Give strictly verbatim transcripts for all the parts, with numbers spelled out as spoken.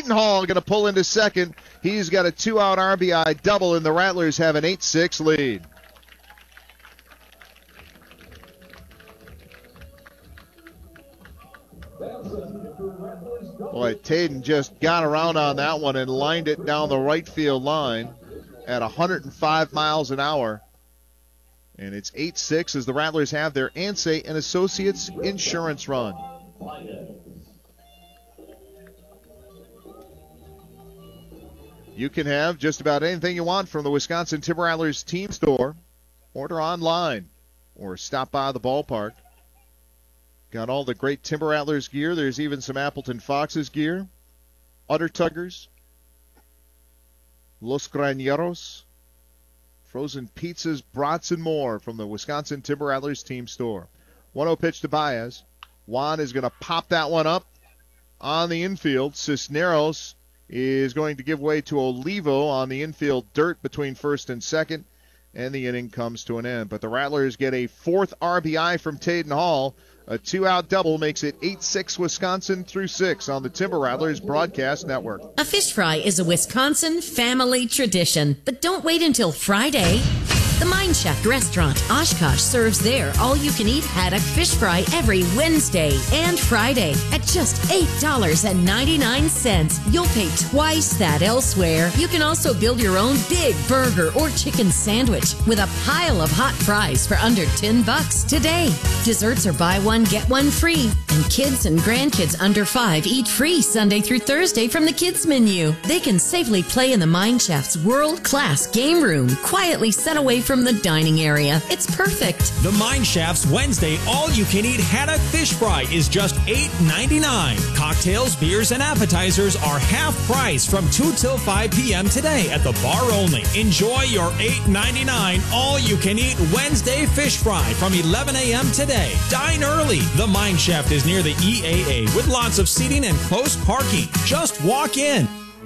Tadenhall going to pull into second. He's got a two-out R B I double, and the Rattlers have an eight six lead. Boy, Taden just got around on that one and lined it down the right field line at one hundred five miles an hour. And it's eight six as the Rattlers have their Ansay and Associates insurance run. You can have just about anything you want from the Wisconsin Timber Rattlers team store. Order online or stop by the ballpark. Got all the great Timber Rattlers gear. There's even some Appleton Foxes gear. Udder Tuggers. Los Graneros. Frozen pizzas, brats, and more from the Wisconsin Timber Rattlers team store. one oh pitch to Baez. Juan is going to pop that one up on the infield. Cisneros is going to give way to Olivo on the infield dirt between first and second, and the inning comes to an end. But the Rattlers get a fourth R B I from Tadenhall. A two-out double makes it eight six Wisconsin through six on the Timber Rattlers Broadcast Network. A fish fry is a Wisconsin family tradition, but don't wait until Friday. The Mine Shaft Restaurant, Oshkosh, serves their all-you-can-eat haddock fish fry every Wednesday and Friday at just eight dollars and ninety-nine cents. You'll pay twice that elsewhere. You can also build your own big burger or chicken sandwich with a pile of hot fries for under ten bucks today. Desserts are buy one, get one free. And kids and grandkids under five eat free Sunday through Thursday from the kids menu. They can safely play in the Mine Shaft's world-class game room, quietly set away from from the dining area. It's perfect. The Mine Shaft's Wednesday all-you-can-eat haddock fish fry is just eight ninety-nine. Cocktails, beers, and appetizers are half price from two till five p.m. today at the bar only. Enjoy your eight ninety-nine all-you-can-eat Wednesday fish fry from eleven a.m. today. Dine early. The Mine Shaft is near the E A A with lots of seating and close parking. Just walk in.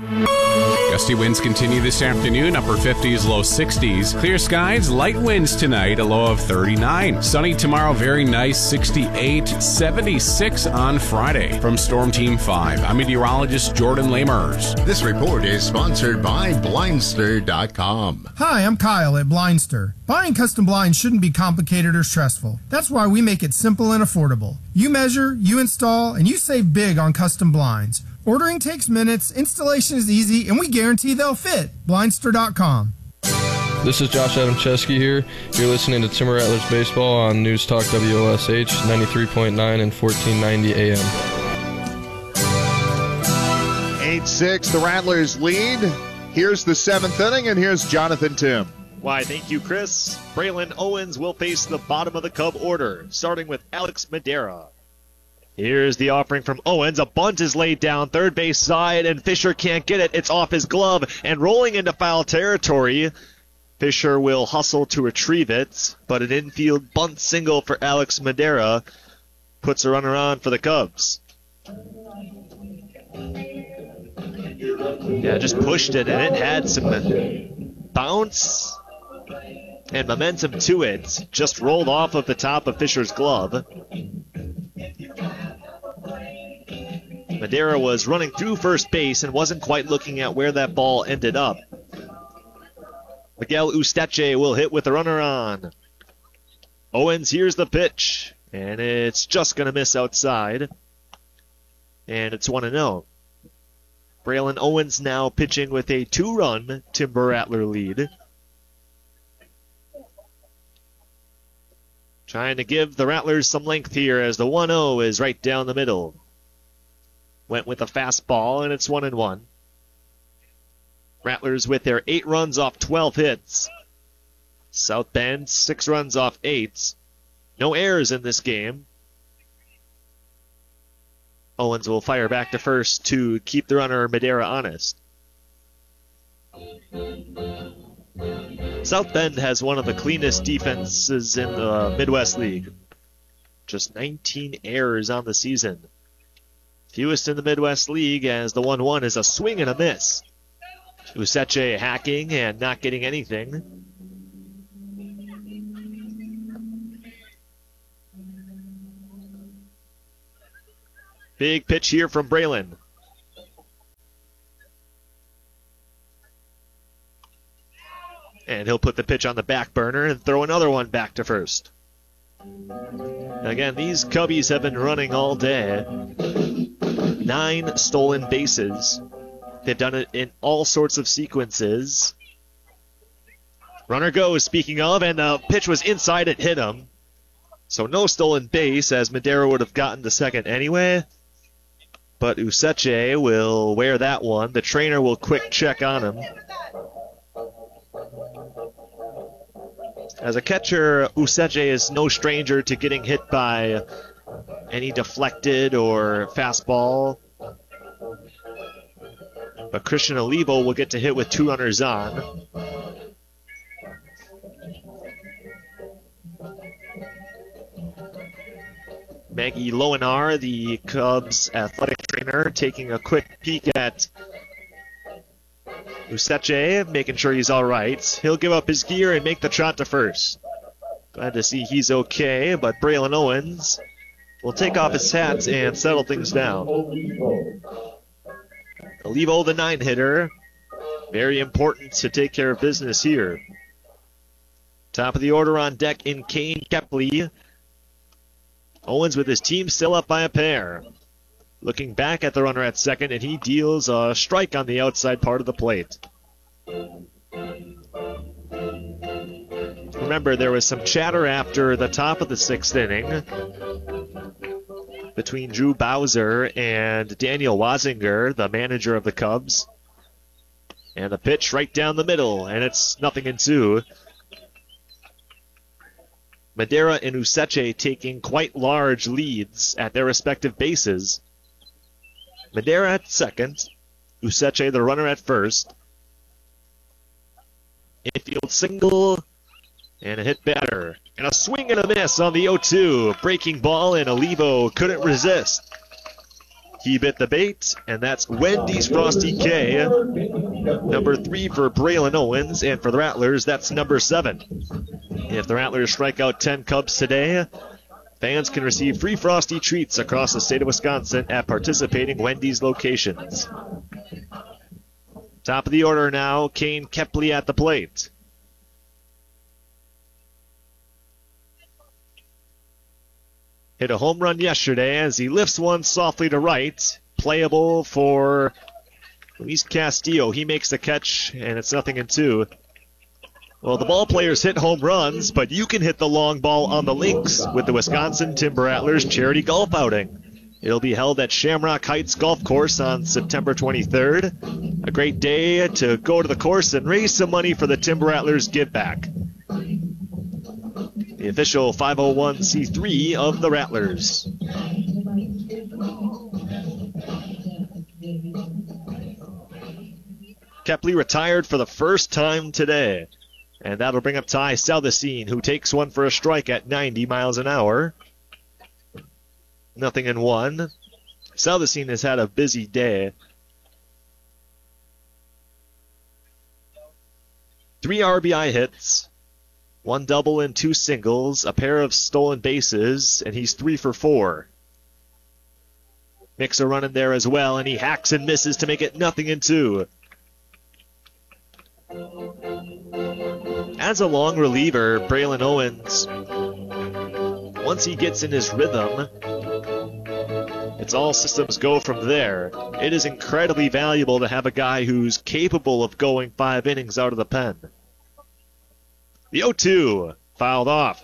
Gusty winds continue this afternoon, upper fifties, low sixties. Clear skies, light winds tonight, a low of thirty-nine. Sunny tomorrow, very nice, sixty-eight. seventy-six on Friday. From Storm Team five, I'm meteorologist Jordan Lamers. This report is sponsored by Blindster dot com. Hi, I'm Kyle at Blindster. Buying custom blinds shouldn't be complicated or stressful. That's why we make it simple and affordable. You measure, you install, and you save big on custom blinds. Ordering takes minutes, installation is easy, and we guarantee they'll fit. Blindster dot com. This is Josh Adamczewski here. You're listening to Timber Rattlers Baseball on News Talk W O S H ninety-three point nine and fourteen ninety A M. eight six, the Rattlers lead. Here's the seventh inning, and here's Jonathan Tim. Why, thank you, Chris. Braylon Owens will face the bottom of the Cub order, starting with Alex Madera. Here's the offering from Owens. A bunt is laid down third base side, and Fisher can't get it. It's off his glove and rolling into foul territory. Fisher will hustle to retrieve it, but an infield bunt single for Alex Madera puts a runner on for the Cubs. Yeah, just pushed it, and it had some bounce and momentum to it. Just rolled off of the top of Fisher's glove. Madera was running through first base and wasn't quite looking at where that ball ended up. Miguel Usteche will hit with the runner on. Owens, here's the pitch, and it's just going to miss outside. And it's one and oh. Braylon Owens now pitching with a two-run Timber Rattler lead. Trying to give the Rattlers some length here as the one oh is right down the middle. Went with a fastball, and it's one and one. Rattlers with their eight runs off twelve hits. South Bend, six runs off eight. No errors in this game. Owens will fire back to first to keep the runner Madera honest. South Bend has one of the cleanest defenses in the Midwest League. Just nineteen errors on the season. Fewest in the Midwest League, as the one one is a swing and a miss. Useche hacking and not getting anything. Big pitch here from Braylon. And he'll put the pitch on the back burner and throw another one back to first. Again, these Cubbies have been running all day. Nine stolen bases. They've done it in all sorts of sequences. Runner goes, speaking of, and the pitch was inside, it hit him. So no stolen base, as Madera would have gotten to second anyway. But Useche will wear that one. The trainer will quick check on him. As a catcher, Useche is no stranger to getting hit by any deflected or fastball. But Christian Olivo will get to hit with two runners on. Maggie Loenar, the Cubs athletic trainer, taking a quick peek at Useche, making sure he's all right. He'll give up his gear and make the trot to first. Glad to see he's okay, but Braylon Owens will take off his hat and settle things down. Olivo, the nine-hitter, very important to take care of business here. Top of the order on deck in Kane Kepley. Owens with his team still up by a pair. Looking back at the runner at second, and he deals a strike on the outside part of the plate. Remember, there was some chatter after the top of the sixth inning between Drew Bowser and Daniel Wazinger, the manager of the Cubs. And the pitch right down the middle, and it's nothing in two. Madera and Useche taking quite large leads at their respective bases. Madera at second, Useche the runner at first. Infield single, and a hit batter. And a swing and a miss on the oh two. Breaking ball, and Olivo couldn't resist. He bit the bait, and that's Wendy's Frosty K. Number three for Braylon Owens, and for the Rattlers, that's number seven. If the Rattlers strike out ten Cubs today, fans can receive free Frosty treats across the state of Wisconsin at participating Wendy's locations. Top of the order now, Kane Kepley at the plate. Hit a home run yesterday as he lifts one softly to right. Playable for Luis Castillo. He makes the catch, and it's nothing in two. Well, the ball players hit home runs, but you can hit the long ball on the links with the Wisconsin Timber Rattlers charity golf outing. It'll be held at Shamrock Heights Golf Course on September twenty-third. A great day to go to the course and raise some money for the Timber Rattlers Give Back, the official five oh one c three of the Rattlers. Kepley retired for the first time today. And that'll bring up Ty Southesine, who takes one for a strike at ninety miles an hour. Nothing in one. Southesine has had a busy day. Three R B I hits, one double and two singles, a pair of stolen bases, and he's three for four. Makes a run in there as well, and he hacks and misses to make it nothing in two. As a long reliever, Braylon Owens, once he gets in his rhythm, it's all systems go from there. It is incredibly valuable to have a guy who's capable of going five innings out of the pen. The oh two fouled off.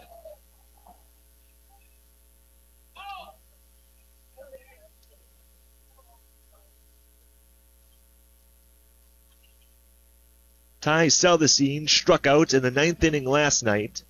Ty Southesine struck out in the ninth inning last night.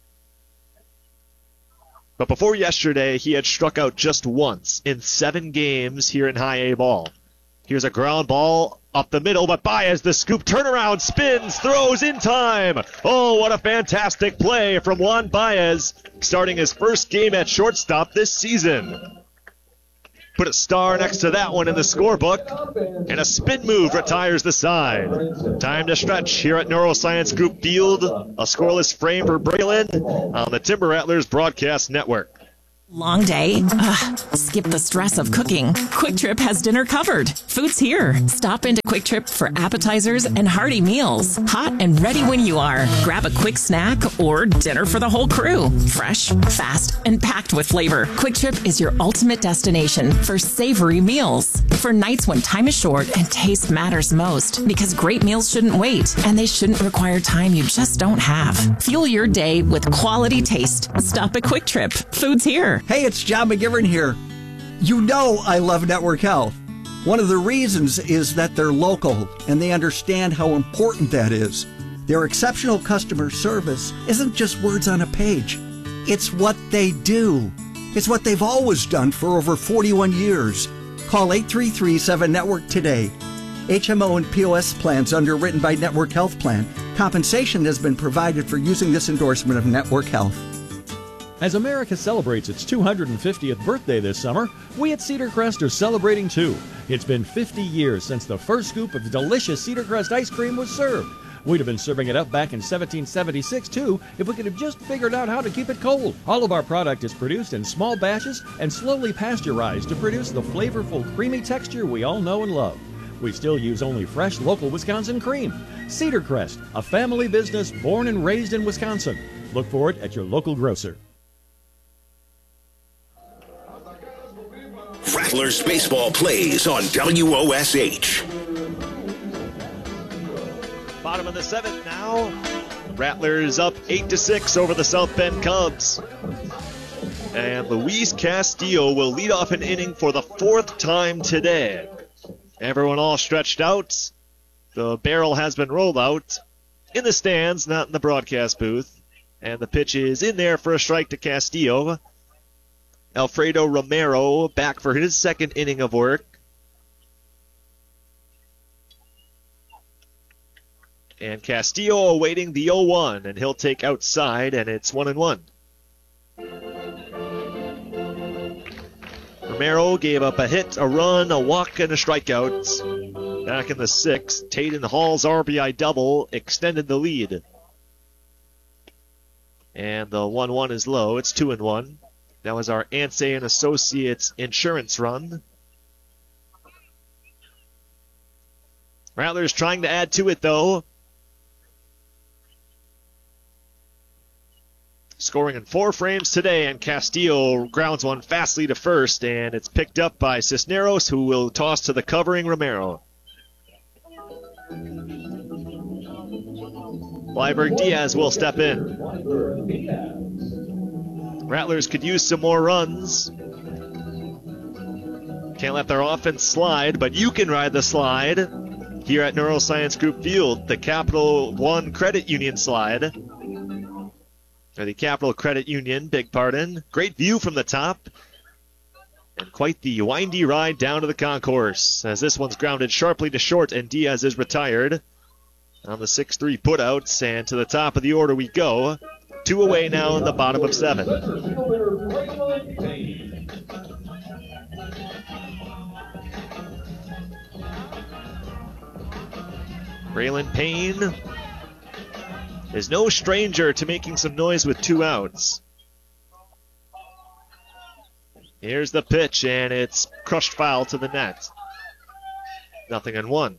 But before yesterday, he had struck out just once in seven games here in high A ball. Here's a ground ball up the middle, but Baez, the scoop turnaround, spins, throws in time. Oh, what a fantastic play from Juan Baez, starting his first game at shortstop this season. Put a star next to that one in the scorebook, and a spin move retires the side. Time to stretch here at Neuroscience Group Field. A scoreless frame for Braylon on the Timber Rattlers Broadcast Network. Long day? Ugh, skip the stress of cooking. Quick Trip has dinner covered. Food's here. Stop into Quick Trip for appetizers and hearty meals. Hot and ready when you are. Grab a quick snack or dinner for the whole crew. Fresh, fast, and packed with flavor. Quick Trip is your ultimate destination for savory meals. For nights when time is short and taste matters most. Because great meals shouldn't wait, and they shouldn't require time you just don't have. Fuel your day with quality taste. Stop at Quick Trip. Food's here. Hey, it's John McGivern here. You know I love Network Health. One of the reasons is that they're local and they understand how important that is. Their exceptional customer service isn't just words on a page. It's what they do. It's what they've always done for over forty-one years. Call eight three three, seven network today. H M O and P O S plans underwritten by Network Health Plan. Compensation has been provided for using this endorsement of Network Health. As America celebrates its two hundred fiftieth birthday this summer, we at Cedar Crest are celebrating too. It's been fifty years since the first scoop of delicious Cedar Crest ice cream was served. We'd have been serving it up back in seventeen seventy-six too if we could have just figured out how to keep it cold. All of our product is produced in small batches and slowly pasteurized to produce the flavorful, creamy texture we all know and love. We still use only fresh, local Wisconsin cream. Cedar Crest, a family business born and raised in Wisconsin. Look for it at your local grocer. Rattlers baseball plays on W O S H. Bottom of the seventh now. Rattlers up eight to six over the South Bend Cubs. And Luis Castillo will lead off an inning for the fourth time today. Everyone all stretched out. The barrel has been rolled out in the stands, not in the broadcast booth. And the pitch is in there for a strike to Castillo. Alfredo Romero back for his second inning of work. And Castillo awaiting the oh one, and he'll take outside, and it's one and one. Romero gave up a hit, a run, a walk, and a strikeout. Back in the sixth, Taden Hall's R B I double extended the lead. And the one one is low. It's two and one. That was our Ansay and Associates insurance run. Rattlers trying to add to it, though. Scoring in four frames today, and Castillo grounds one fastly to first, and it's picked up by Cisneros, who will toss to the covering Romero. Blyberg Diaz will step in. Rattlers could use some more runs. Can't let their offense slide, but you can ride the slide here at Neuroscience Group Field, the Capital One Credit Union slide. Or the Capital Credit Union, beg pardon. Great view from the top. And quite the windy ride down to the concourse, as this one's grounded sharply to short, and Diaz is retired on the six three putouts, and to the top of the order we go. Two away now in the bottom of seven. Braylon Payne is no stranger to making some noise with two outs. Here's the pitch, and it's crushed foul to the net. Nothing in one.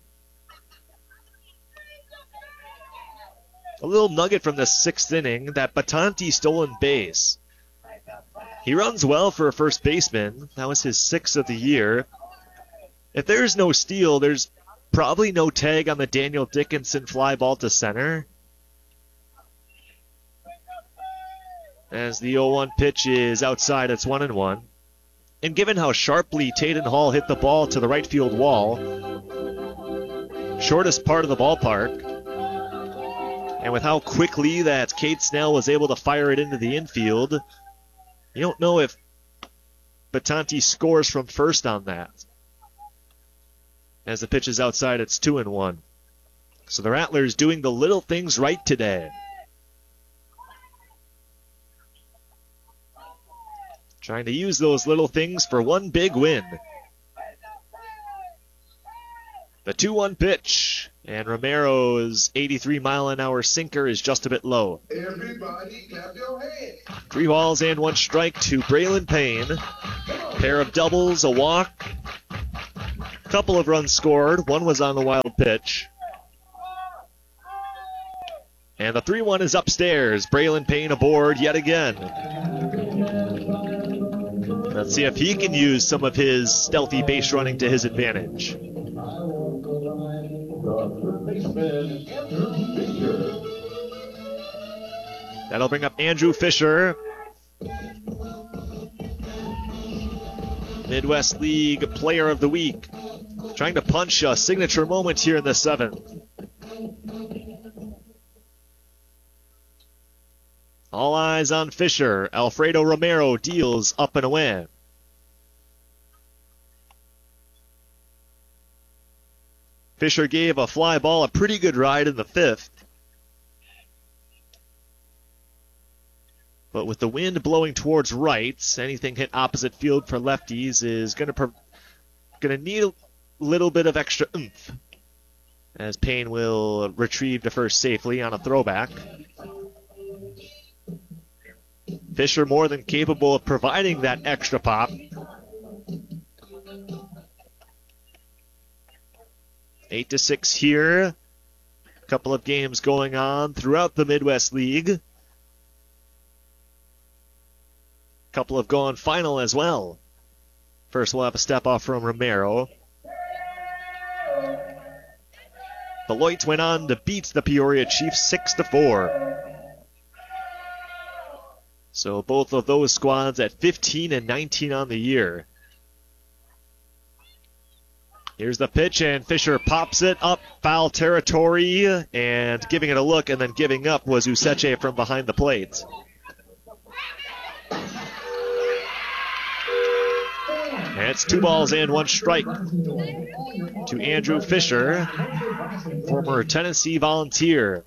A little nugget from the sixth inning, that Batanti stolen base. He runs well for a first baseman. That was his sixth of the year. If there's no steal, there's probably no tag on the Daniel Dickinson fly ball to center. As the oh one pitch is outside, it's one and one. And given how sharply Taden Hall hit the ball to the right field wall, shortest part of the ballpark, and with how quickly that Kate Snell was able to fire it into the infield, you don't know if Batanti scores from first on that. As the pitch is outside, it's two and one. So the Rattlers doing the little things right today. Trying to use those little things for one big win. The two one pitch. And Romero's eighty-three mile an hour sinker is just a bit low. Everybody clap your hands. Three balls and one strike to Braylon Payne. Pair of doubles, a walk. Couple of runs scored. One was on the wild pitch. And the three one is upstairs. Braylon Payne aboard yet again. Let's see if he can use some of his stealthy base running to his advantage. That'll bring up Andrew Fisher. Midwest League Player of the Week. Trying to punch a signature moment here in the seventh. All eyes on Fisher. Alfredo Romero deals up and away. Fisher gave a fly ball a pretty good ride in the fifth. But with the wind blowing towards right, anything hit opposite field for lefties is going to pro- going to need a little bit of extra oomph, as Payne will retrieve to first safely on a throwback. Fisher more than capable of providing that extra pop. Eight to six here. A couple of games going on throughout the Midwest League. Couple have gone final as well. First, we'll have a step off from Romero. Beloit went on to beat the Peoria Chiefs six to four. So both of those squads at fifteen and nineteen on the year. Here's the pitch, and Fisher pops it up foul territory, and giving it a look and then giving up was Useche from behind the plate. And it's two balls and one strike to Andrew Fisher, former Tennessee Volunteer.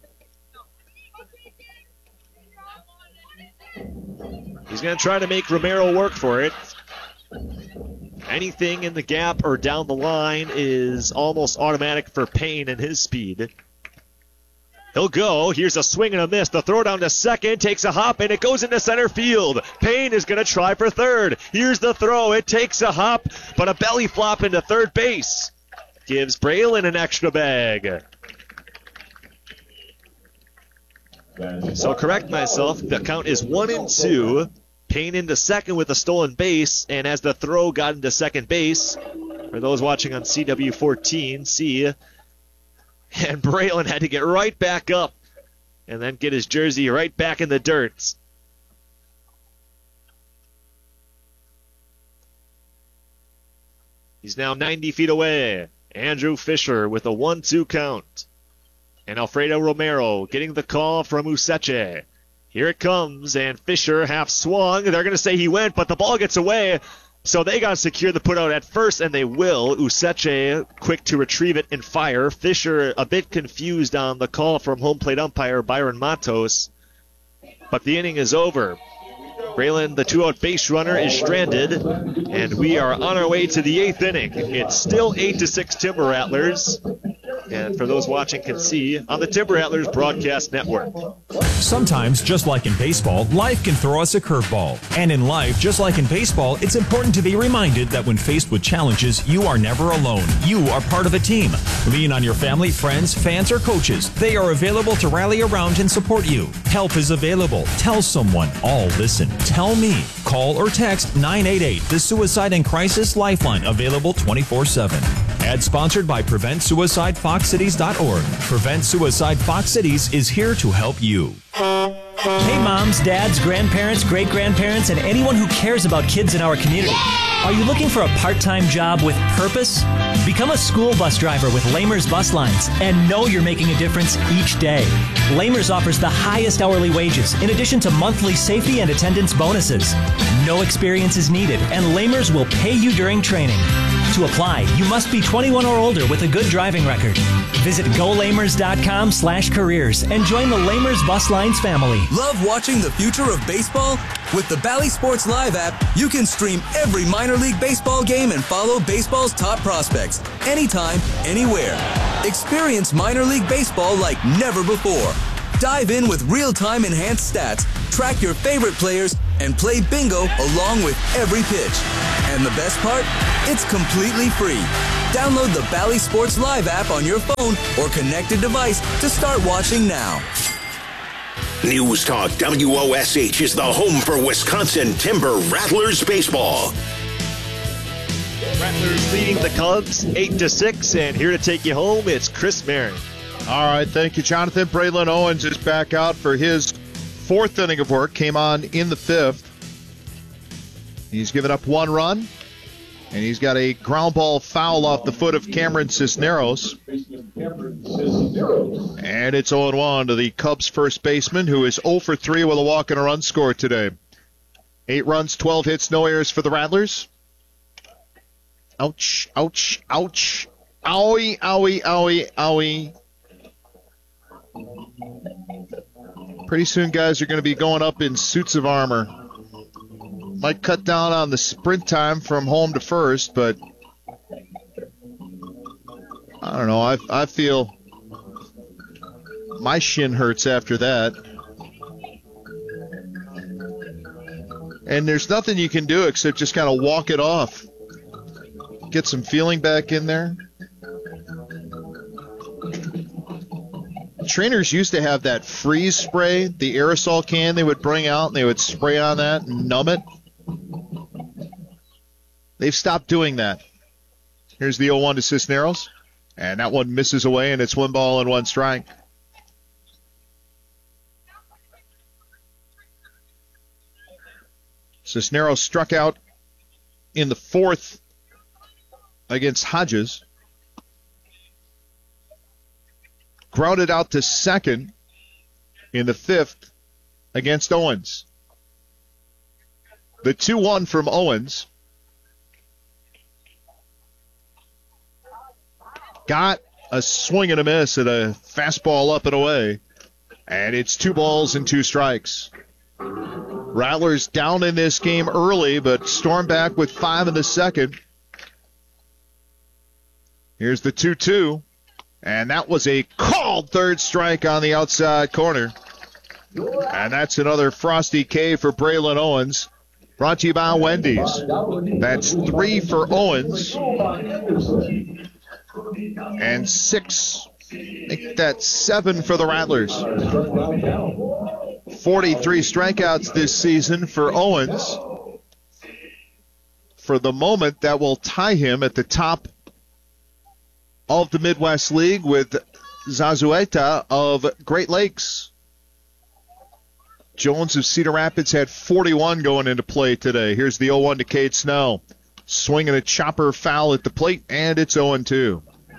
He's going to try to make Romero work for it. Anything in the gap or down the line is almost automatic for Payne and his speed. He'll go. Here's a swing and a miss. The throw down to second takes a hop, and it goes into center field. Payne is going to try for third. Here's the throw. It takes a hop, but a belly flop into third base. Gives Braylon an extra bag. So correct myself. The count is one and two. Payne into second with a stolen base, and as the throw got into second base, for those watching on C W fourteen, see, and Braylon had to get right back up and then get his jersey right back in the dirt. He's now ninety feet away. Andrew Fisher with a one two count. And Alfredo Romero getting the call from Useche. Here it comes, and Fisher half swung. They're going to say he went, but the ball gets away. So they got to secure the put out at first, and they will. Useche quick to retrieve it and fire. Fisher a bit confused on the call from home plate umpire Byron Matos. But the inning is over. Braylon, the two-out base runner, is stranded, and we are on our way to the eighth inning. It's still eight to six Timber Rattlers. And for those watching can see on the Timber Rattlers Broadcast Network. Sometimes, just like in baseball, life can throw us a curveball. And in life, just like in baseball, it's important to be reminded that when faced with challenges, you are never alone. You are part of a team. Lean on your family, friends, fans, or coaches. They are available to rally around and support you. Help is available. Tell someone. All listen. Tell me. Call or text nine eight eight, the Suicide and Crisis Lifeline, available twenty-four seven. Ad sponsored by Prevent Suicide Fox Cities dot org. Prevent Suicide Fox Cities is here to help you. Hey moms, dads, grandparents, great-grandparents, and anyone who cares about kids in our community. Are you looking for a part-time job with purpose? Become a school bus driver with Lamers Bus Lines and know you're making a difference each day. Lamers offers the highest hourly wages in addition to monthly safety and attendance bonuses. No experience is needed, and Lamers will pay you during training. to apply. You must be twenty-one or older with a good driving record. Visit go lamers dot com slash careers and join the Lamers Bus Lines family. Love watching the future of baseball? With the Bally Sports Live app, you can stream every minor league baseball game and follow baseball's top prospects anytime, anywhere. Experience minor league baseball like never before. Dive in with real-time enhanced stats, track your favorite players, and play bingo along with every pitch. And the best part? It's completely free. Download the Bally Sports Live app on your phone or connected device to start watching now. News Talk W O S H is the home for Wisconsin Timber Rattlers baseball. Rattlers leading the Cubs eight to six, and here to take you home, it's Chris Marin. All right, thank you, Jonathan. Braylon Owens is back out for his fourth inning of work. Came on in the fifth. He's given up one run, and he's got a ground ball foul off the foot of Cameron Cisneros. And it's oh one to the Cubs first baseman, who is oh for three with a walk and a run scored today. Eight runs, twelve hits, no errors for the Rattlers. Ouch, ouch, ouch. Owie, owie, owie, owie. Pretty soon, guys are going to be going up in suits of armor. Might cut down on the sprint time from home to first, but I don't know. I I feel my shin hurts after that. And there's nothing you can do except just kind of walk it off. Get some feeling back in there. Trainers used to have that freeze spray, the aerosol can they would bring out, and they would spray on that and numb it. They've stopped doing that. Here's the oh one to Cisneros, and that one misses away, and it's one ball and one strike. Cisneros struck out in the fourth against Hodges. Grounded out to second in the fifth against Owens. The two one from Owens. Got a swing and a miss at a fastball up and away. And it's two balls and two strikes. Rattlers down in this game early, but storm back with five in the second. Here's the two two. And that was a called third strike on the outside corner. And that's another Frosty K for Braylon Owens. Brought to you by Wendy's. That's three for Owens. And six. I think that's seven for the Rattlers. forty-three strikeouts this season for Owens. For the moment, that will tie him at the top of the Midwest League with Zazueta of Great Lakes. Jones of Cedar Rapids had forty-one going into play today. Here's the oh one to Cade Snell. Swinging a chopper foul at the plate, and it's oh two.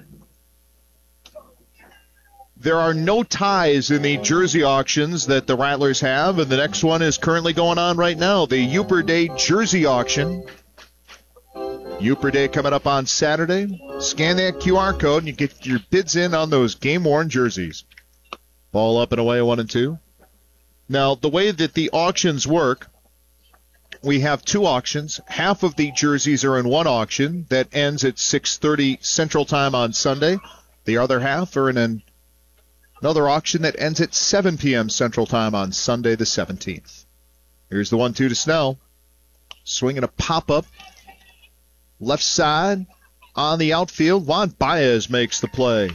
There are no ties in the jersey auctions that the Rattlers have, and the next one is currently going on right now, the Uper Day jersey auction. Uper Day coming up on Saturday. Scan that Q R code and you get your bids in on those game-worn jerseys. Ball up and away, one and two. Now, the way that the auctions work, we have two auctions. Half of the jerseys are in one auction that ends at six thirty Central Time on Sunday. The other half are in an, another auction that ends at seven p.m. Central Time on Sunday the seventeenth. Here's the one two to Snell. Swinging a pop-up. Left side on the outfield. Juan Baez makes the play.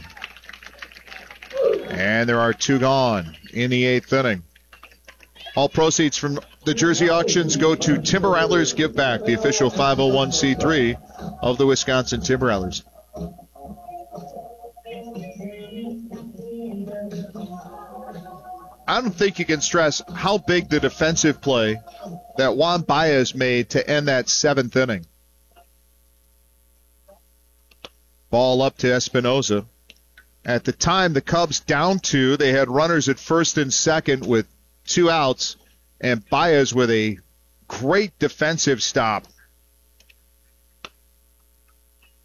And there are two gone in the eighth inning. All proceeds from the jersey auctions go to Timber Rattlers Give Back, the official five oh one c three of the Wisconsin Timber Rattlers. I don't think you can stress how big the defensive play that Juan Baez made to end that seventh inning. Ball up to Espinoza. At the time, the Cubs down two. They had runners at first and second with two outs, and Baez with a great defensive stop.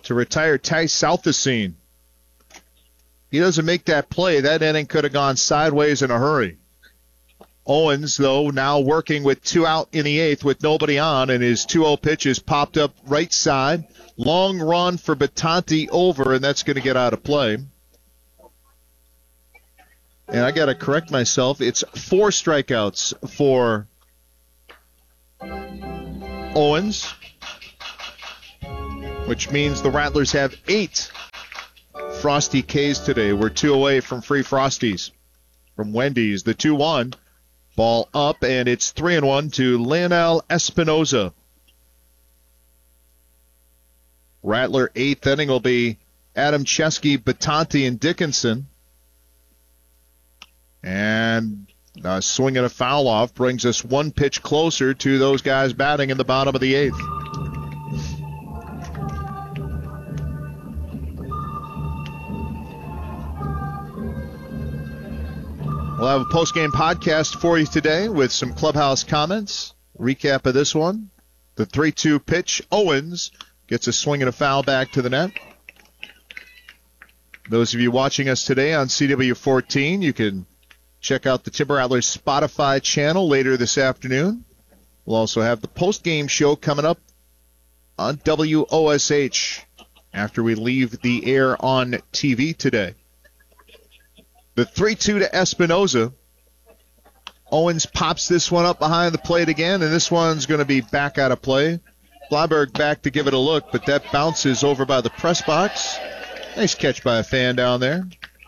to retire Tice Southesine. He doesn't make that play. That inning could have gone sideways in a hurry. Owens, though, now working with two out in the eighth with nobody on, and his two oh pitch is popped up right side. Long run for Battanti over, and that's going to get out of play. And I got to correct myself. It's four strikeouts for Owens, which means the Rattlers have eight Frosty K's today. We're two away from free Frosties from Wendy's. The two one. Ball up, and it's three and one to Leonel Espinoza. Rattler eighth inning will be Adam Chesky, Battanti, and Dickinson. And a swing and a foul off brings us one pitch closer to those guys batting in the bottom of the eighth. We'll have a post-game podcast for you today with some clubhouse comments. Recap of this one. The three two pitch. Owens gets a swing and a foul back to the net. Those of you watching us today on C W fourteen, you can check out the Timber Rattlers Spotify channel later this afternoon. We'll also have the post-game show coming up on W O S H after we leave the air on T V today. The three two to Espinoza. Owens pops this one up behind the plate again, and this one's going to be back out of play. Blomberg back to give it a look, but that bounces over by the press box. Nice catch by a fan down there.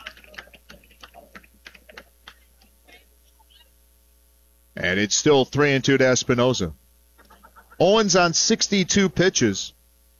And it's still three and two to Espinoza. Owens on sixty-two pitches.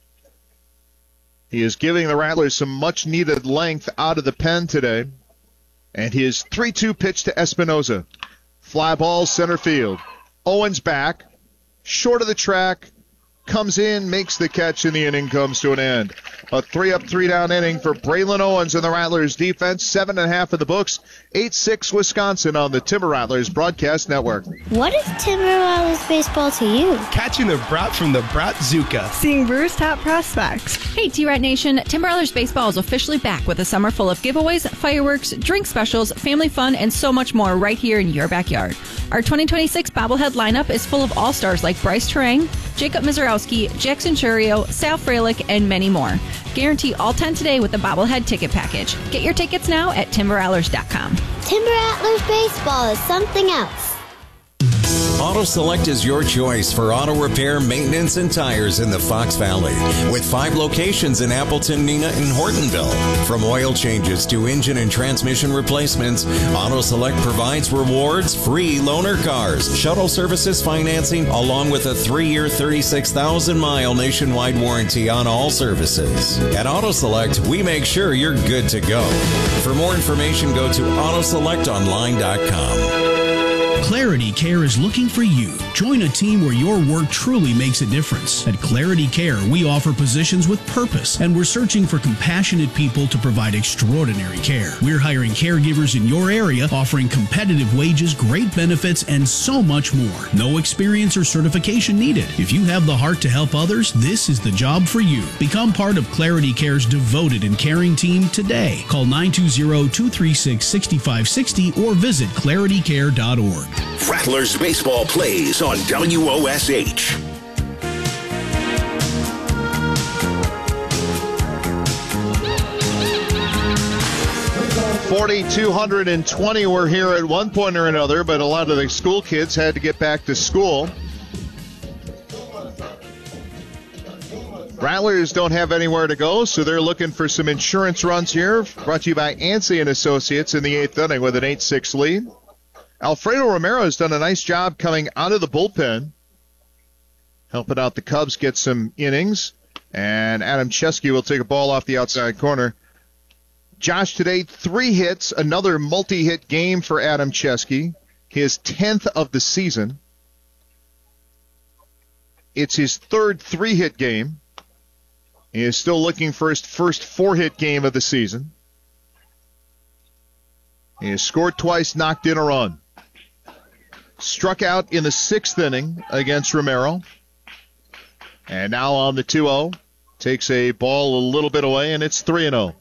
He is giving the Rattlers some much-needed length out of the pen today. And his three two pitch to Espinoza. Fly ball center field. Owens back. Short of the track. Comes in, makes the catch, and the inning comes to an end. A three-up, three-down inning for Braylon Owens and the Rattlers defense. Seven and a half in the books. eight six Wisconsin on the Timber Rattlers Broadcast Network. What is Timber Rattlers baseball to you? Catching the brat from the Bratzuka. Seeing Brewers top prospects. Hey, T-Rat Nation. Timber Rattlers baseball is officially back with a summer full of giveaways, fireworks, drink specials, family fun, and so much more right here in your backyard. Our twenty twenty-six bobblehead lineup is full of all-stars like Bryce Terang, Jacob Mizorowski, Jackson Churio, Sal Frelick, and many more. Guarantee all ten today with the bobblehead ticket package. Get your tickets now at timber rattlers dot com. Timber Rattlers baseball is something else. Auto Select is your choice for auto repair, maintenance, and tires in the Fox Valley. With five locations in Appleton, Neenah, and Hortonville. From oil changes to engine and transmission replacements, Auto Select provides rewards, free loaner cars, shuttle services financing, along with a three-year, thirty-six thousand mile nationwide warranty on all services. At Auto Select, we make sure you're good to go. For more information, go to auto select online dot com. Clarity Care is looking for you. Join a team where your work truly makes a difference. At Clarity Care, we offer positions with purpose, and we're searching for compassionate people to provide extraordinary care. We're hiring caregivers in your area, offering competitive wages, great benefits, and so much more. No experience or certification needed. If you have the heart to help others, this is the job for you. Become part of Clarity Care's devoted and caring team today. Call nine two zero, two three six, six five six zero or visit clarity care dot org. Rattlers baseball plays on W O S H. forty-two twenty were here at one point or another, but a lot of the school kids had to get back to school. Rattlers don't have anywhere to go, so they're looking for some insurance runs here. Brought to you by Ansey and Associates in the eighth inning with an eight six lead. Alfredo Romero has done a nice job coming out of the bullpen, helping out the Cubs get some innings. And Adam Chesky will take a ball off the outside corner. Josh, today, three hits, another multi-hit game for Adam Chesky, his tenth of the season. It's his third three-hit game. He is still looking for his first four-hit game of the season. He has scored twice, knocked in a run. Struck out in the sixth inning against Romero. And now on the two oh takes a ball a little bit away, and it's three and oh.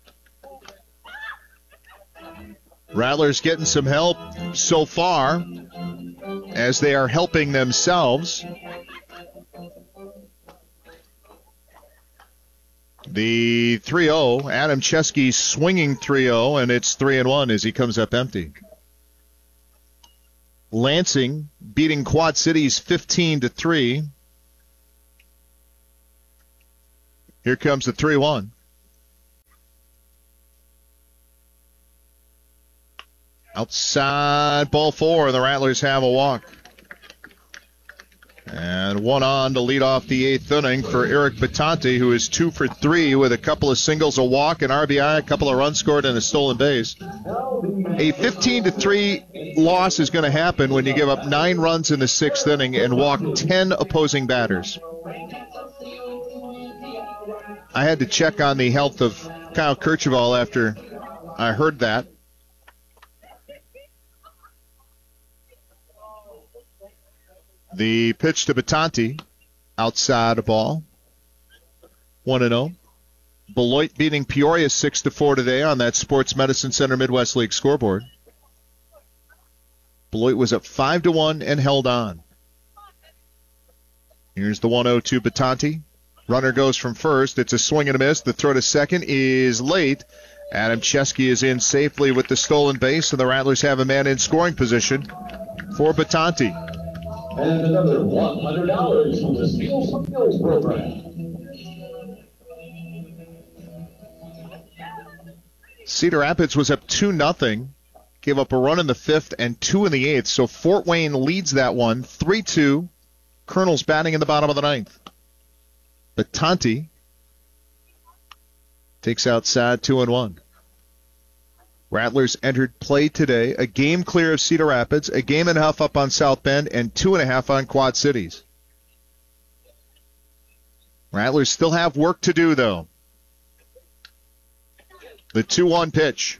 Rattlers getting some help so far as they are helping themselves. The three oh, Adam Chesky swinging three oh, and it's three and one as he comes up empty. Lansing beating Quad Cities fifteen to three. Here comes the three one. Outside ball four, and the Rattlers have a walk. And one on to lead off the eighth inning for Eric Batante, who is two for three with a couple of singles, a walk, an R B I, a couple of runs scored, and a stolen base. A fifteen to three loss is going to happen when you give up nine runs in the sixth inning and walk ten opposing batters. I had to check on the health of Kyle Kercheval after I heard that. The pitch to Batante, outside a ball, one and oh. Beloit beating Peoria six to four today on that Sports Medicine Center Midwest League scoreboard. Beloit was up five to one and held on. Here's the one oh to Batante. Runner goes from first. It's a swing and a miss. The throw to second is late. Adam Chesky is in safely with the stolen base, and the Rattlers have a man in scoring position for Batante. And another one hundred dollars from the Steals for Pills program. Cedar Rapids was up two nothing, gave up a run in the fifth and two in the eighth, so Fort Wayne leads that one three two. Colonel's batting in the bottom of the ninth. Batante takes outside two and one. Rattlers entered play today, a game clear of Cedar Rapids, a game and a half up on South Bend, and two and a half on Quad Cities. Rattlers still have work to do, though. The two one pitch.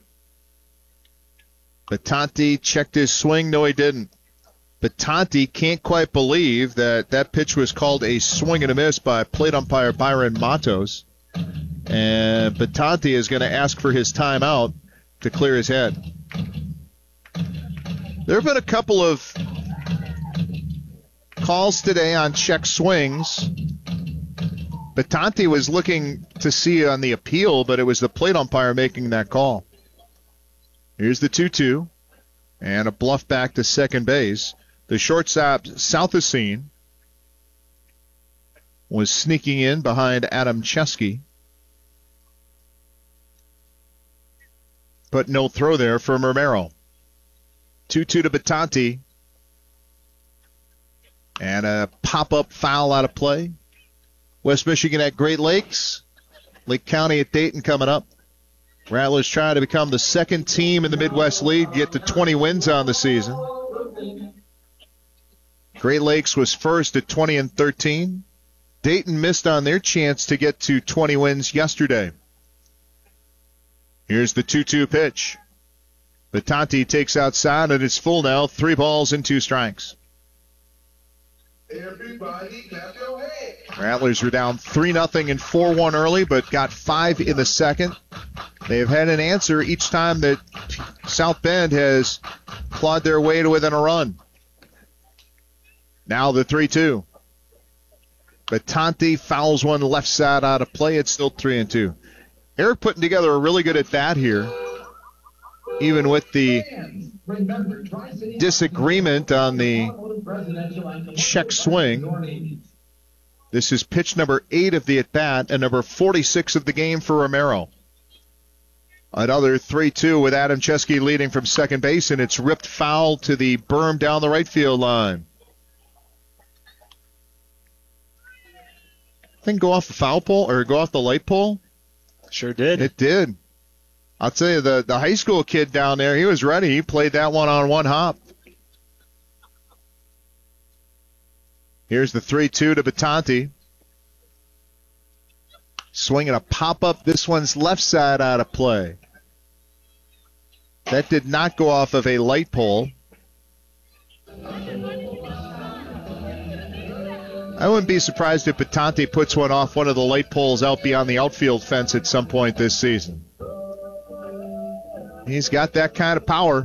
Batante checked his swing. No, he didn't. Batante can't quite believe that that pitch was called a swing and a miss by plate umpire Byron Matos. And Batante is going to ask for his timeout to clear his head. There have been a couple of calls today on check swings. Batante was looking to see on the appeal, but it was the plate umpire making that call. Here's the two two, and a bluff back to second base. The shortstop, Southasine, was sneaking in behind Adam Chesky. But no throw there from Romero. two two to Batante. And a pop-up foul out of play. West Michigan at Great Lakes. Lake County at Dayton coming up. Rattlers trying to become the second team in the Midwest League, get to twenty wins on the season. Great Lakes was first at twenty and thirteen. Dayton missed on their chance to get to twenty wins yesterday. Here's the two two pitch. Batante takes outside, and it's full now. Three balls and two strikes. Everybody clap your hands. Rattlers were down three nothing and four one early, but got five in the second. They have had an answer each time that South Bend has clawed their way to within a run. Now the three two. Batante fouls one left side out of play. It's still three and two. Eric putting together a really good at bat here, even with the disagreement on the check swing. This is pitch number eight of the at bat and number forty-six of the game for Romero. Another three two with Adam Chesky leading from second base, and it's ripped foul to the berm down the right field line. I think go off the foul pole or go off the light pole. Sure did. It did. I'll tell you, the, the high school kid down there, he was ready. He played that one on one hop. Here's the three two to Batante. Swinging a pop-up. This one's left side out of play. That did not go off of a light pole. I wouldn't be surprised if Batante puts one off one of the light poles out beyond the outfield fence at some point this season. He's got that kind of power.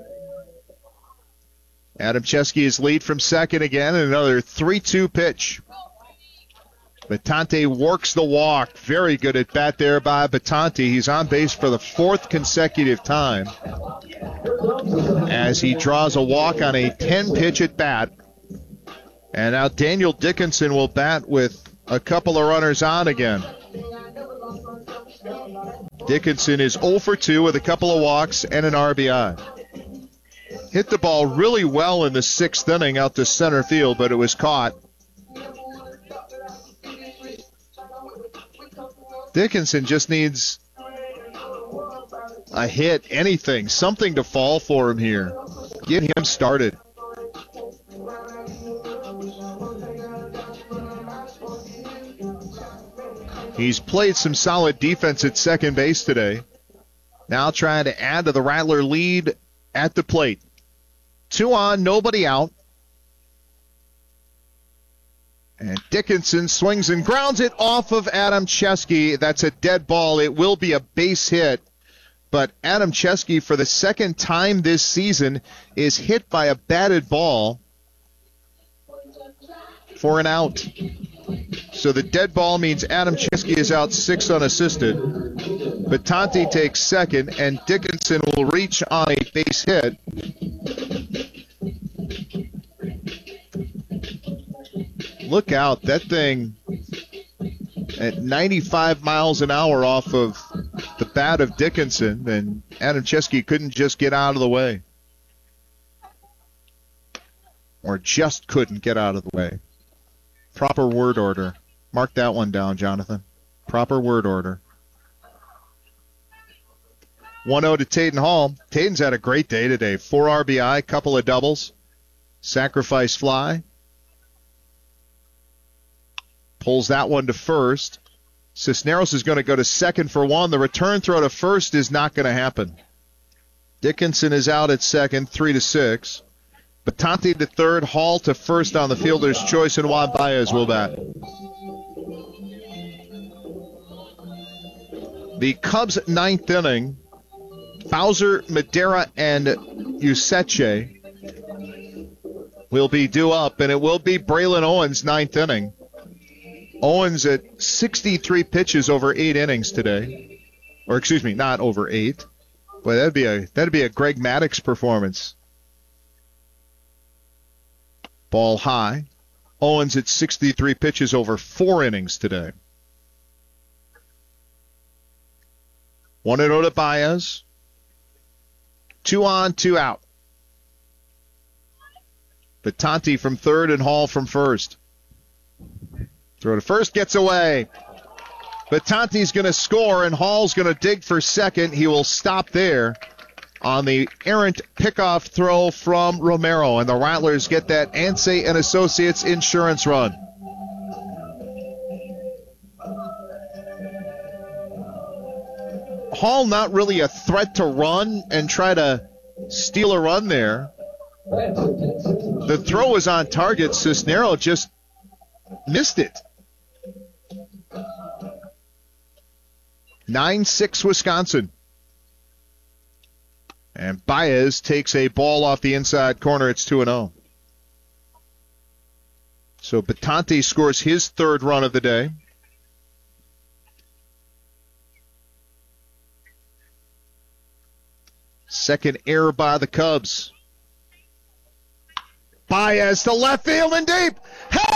Adam Chesky is lead from second again, and another three two pitch. Batante works the walk. Very good at bat there by Batante. He's on base for the fourth consecutive time as he draws a walk on a ten-pitch at bat. And now Daniel Dickinson will bat with a couple of runners on again. Dickinson is oh for two with a couple of walks and an R B I. Hit the ball really well in the sixth inning out to center field, but it was caught. Dickinson just needs a hit, anything, something to fall for him here. Get him started. He's played some solid defense at second base today. Now trying to add to the Rattler lead at the plate. Two on, nobody out. And Dickinson swings and grounds it off of Adam Chesky. That's a dead ball. It will be a base hit. But Adam Chesky, for the second time this season, is hit by a batted ball for an out. So the dead ball means Adam Chesky is out six unassisted. Batante takes second, and Dickinson will reach on a base hit. Look out, that thing at ninety-five miles an hour off of the bat of Dickinson, and Adam Chesky couldn't just get out of the way. Or just couldn't get out of the way. Proper word order. Mark that one down, Jonathan. Proper word order. one oh to Tayden Hall. Tayden's had a great day today. Four R B I, couple of doubles. Sacrifice fly. Pulls that one to first. Cisneros is going to go to second for one. The return throw to first is not going to happen. Dickinson is out at second, three to six. Batante to third, Hall to first on the fielder's choice, and Juan Baez will bat. The Cubs' ninth inning, Bowser, Madera, and Useche will be due up, and it will be Braylon Owens' ninth inning. Owens at sixty-three pitches over eight innings today. Or excuse me, not over eight. Boy, that'd be a that'd be a Greg Maddux performance. Ball high. Owens at sixty-three pitches over four innings today. one and oh to Baez. Two on, two out. Batante from third and Hall from first. Throw to first, gets away. Batante's going to score, and Hall's going to dig for second. He will stop there on the errant pickoff throw from Romero, and the Rattlers get that Anseh and Associates insurance run. Hall not really a threat to run and try to steal a run there. The throw was on target. Cisneros just missed it. nine six Wisconsin. And Baez takes a ball off the inside corner. It's two and oh. So Batante scores his third run of the day. Second error by the Cubs. Baez to left field and deep.